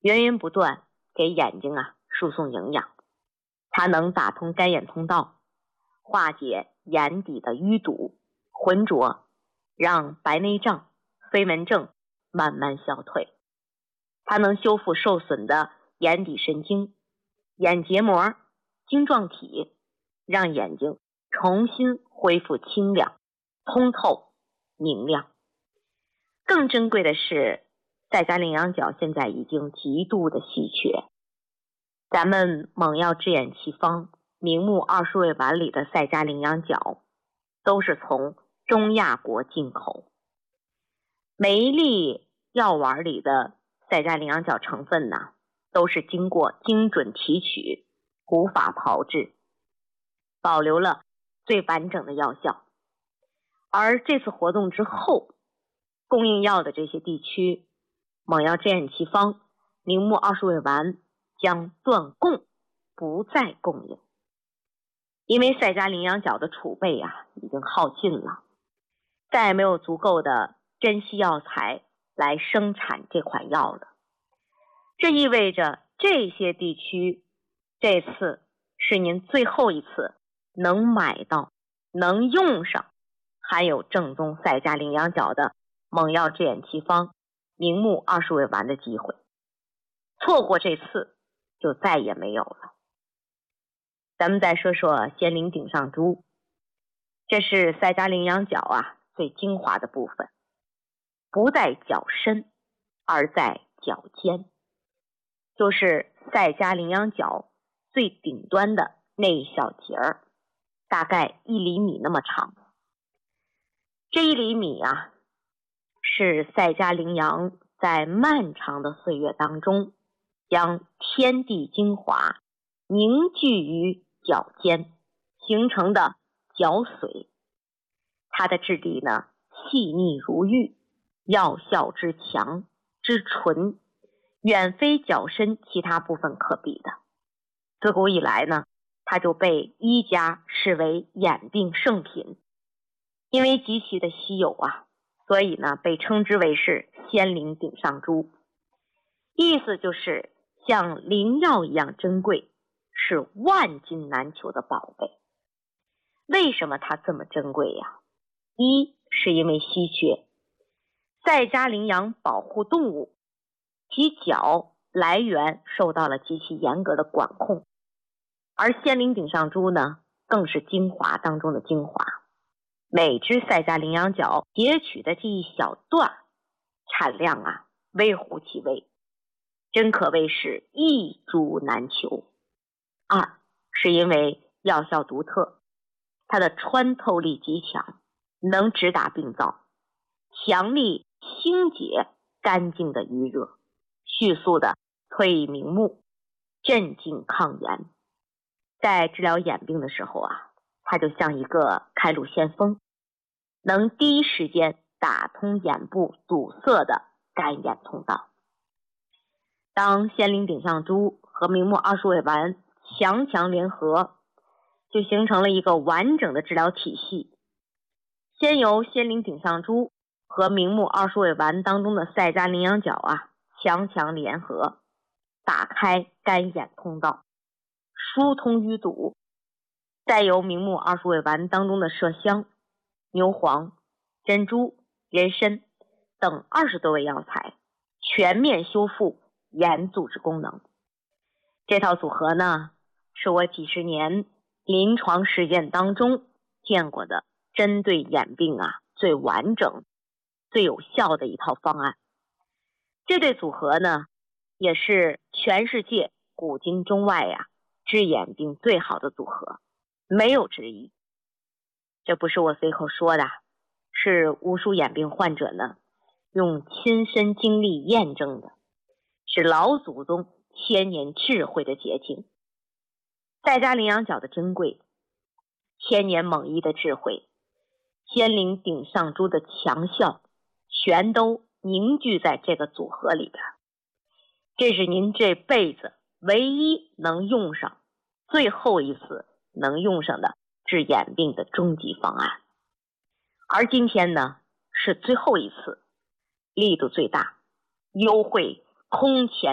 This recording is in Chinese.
源源不断给眼睛输送营养。它能打通干眼通道，化解眼底的淤堵、浑浊，让白内障、飞蚊症慢慢消退。它能修复受损的眼底神经、眼结膜、晶状体，让眼睛重新恢复清亮、通透、明亮。更珍贵的是，赛加羚羊角现在已经极度的稀缺。咱们猛药制眼奇方明目20味丸里的赛加羚羊角都是从中亚国进口，每一粒药丸里的赛加羚羊角成分都是经过精准提取，无法炮制，保留了最完整的药效。而这次活动之后，供应药的这些地区，猛药制眼奇方明目20味丸将断供，不再供应。因为赛加羚羊角的储备已经耗尽了，再也没有足够的珍稀药材来生产这款药了。这意味着这些地区这次是您最后一次能买到、能用上含有正宗赛加羚羊角的猛药制眼奇方明目20味丸的机会。错过这次就再也没有了。咱们再说说仙灵顶上珠，这是赛加羚羊角最精华的部分，不在角身，而在角尖，就是赛加羚羊角最顶端的那一小节儿，大概1厘米那么长。这1厘米是赛加羚羊在漫长的岁月当中将天地精华凝聚于角尖形成的角髓。它的质地细腻如玉，药效之强之纯，远非角身其他部分可比的。自古以来它就被医家视为眼病圣品，因为极其的稀有所以被称之为是仙灵顶上珠，意思就是像灵药一样珍贵，是万金难求的宝贝。为什么它这么珍贵一是因为稀缺，赛加羚羊保护动物，其角来源受到了极其严格的管控，而仙灵顶上珠更是精华当中的精华。每只赛加羚羊角截取的这一小段产量微乎其微，真可谓是一珠难求。二是因为药效独特，它的穿透力极强，能直达病灶，强力清洁干净的余热，迅速的退翳明目，镇静抗炎。在治疗眼病的时候它就像一个开路先锋，能第一时间打通眼部堵塞的干眼通道。当仙灵顶上珠和明目20味丸强联合，就形成了一个完整的治疗体系。先由仙灵顶上珠和明目20味丸当中的赛加羚羊角强联合，打开干眼通道，疏通淤堵，再由明目20味丸当中的麝香、牛黄、珍珠、人参等20多味药材全面修复眼组织功能。这套组合是我几十年临床实践当中见过的针对眼病最完整、最有效的一套方案。这对组合也是全世界古今中外治眼病最好的组合，没有之一。这不是我随口说的，是无数眼病患者用亲身经历验证的，是老祖宗千年智慧的结晶。赛加羚羊角的珍贵，千年猛医的智慧，仙灵顶上珠的强效，全都凝聚在这个组合里边。这是您这辈子唯一能用上、最后一次能用上的治眼病的终极方案。而今天是最后一次，力度最大，优惠空前。